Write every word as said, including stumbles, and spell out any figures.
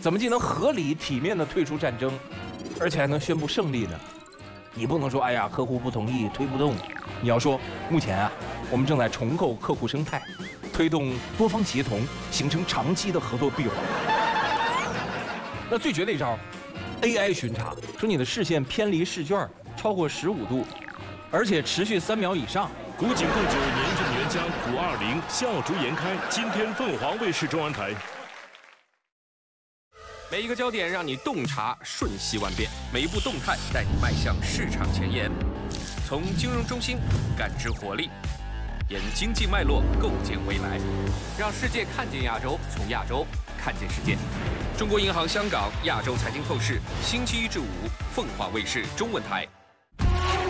怎么既能合理体面的退出战争，而且还能宣布胜利呢？你不能说哎呀，客户不同意，推不动。你要说，目前啊，我们正在重构客户生态，推动多方协同，形成长期的合作闭环。那最绝的一招 ，A I 巡查，说你的视线偏离试卷超过十五度，而且持续三秒以上。 古井贡酒年份原浆古二零笑逐颜开，今天凤凰卫视中央台。 每一个焦点让你洞察瞬息万变，每一步动态带你迈向市场前沿。从金融中心感知活力，沿经济脉络构建未来，让世界看见亚洲，从亚洲看见世界。中国银行香港亚洲财经透视，星期一至五，凤凰卫视中文台。